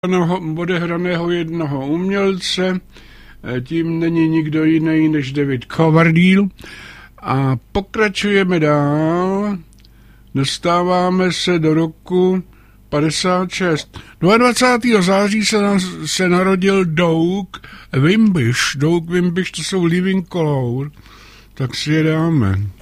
odehraného jednoho umělce, tím není nikdo jiný než David Coverdale. A pokračujeme dál, dostáváme se do roku 56. 22. září se narodil Doug Wimbish. Doug Wimbish, to jsou Living Colour, tak si je dáme.